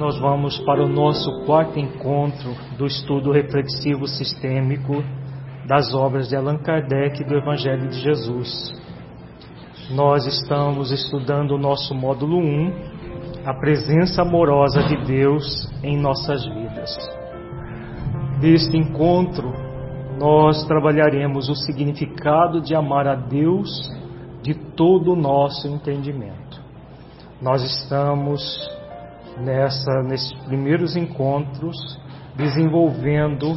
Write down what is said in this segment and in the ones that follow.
nós vamos para o nosso quarto encontro do estudo reflexivo sistêmico das obras de Allan Kardec e do Evangelho de Jesus. Nós estamos estudando o nosso módulo 1, a presença amorosa de Deus em nossas vidas. Deste encontro, nós trabalharemos o significado de amar a Deus de todo o nosso entendimento. Nós estamos nesses primeiros encontros desenvolvendo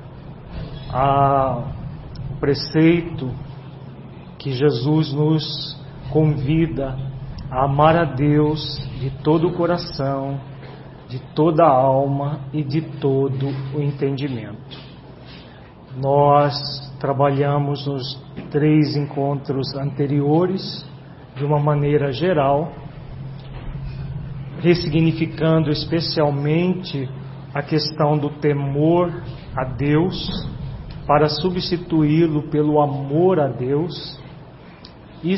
o preceito que Jesus nos convida a amar a Deus de todo o coração, de toda a alma e de todo o entendimento. Nós trabalhamos nos 3 encontros anteriores de uma maneira geral, ressignificando especialmente a questão do temor a Deus para substituí-lo pelo amor a Deus. E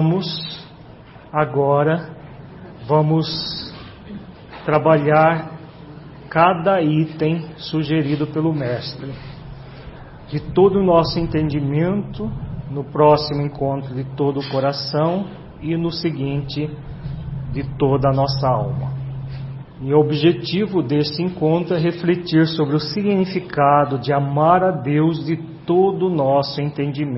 vamos trabalhar cada item sugerido pelo Mestre. De todo o nosso entendimento, no próximo encontro de todo o coração e no seguinte, de toda a nossa alma. E o objetivo deste encontro é refletir sobre o significado de amar a Deus de todo o nosso entendimento.